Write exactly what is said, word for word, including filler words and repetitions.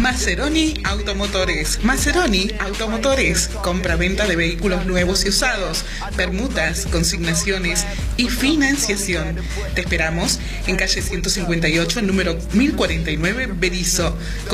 Maceroni Automotores. Maceroni Automotores. Compra-venta de vehículos nuevos y usados, permutas, consignaciones y financiación. Te esperamos en calle ciento cincuenta y ocho, número mil cuarenta y nueve, Berisso.